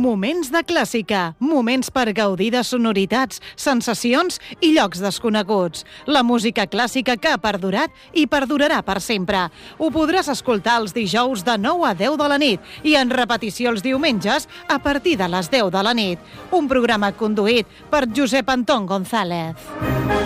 Moments de clàssica, moments per gaudir de sonoritats, sensacions i llocs desconeguts. La música clàssica que ha perdurat i perdurarà per sempre. Ho podràs escoltar els dijous de 9 a 10 de la nit i en repetició els diumenges a partir de les 10 de la nit. Un programa conduït per Josep Anton González.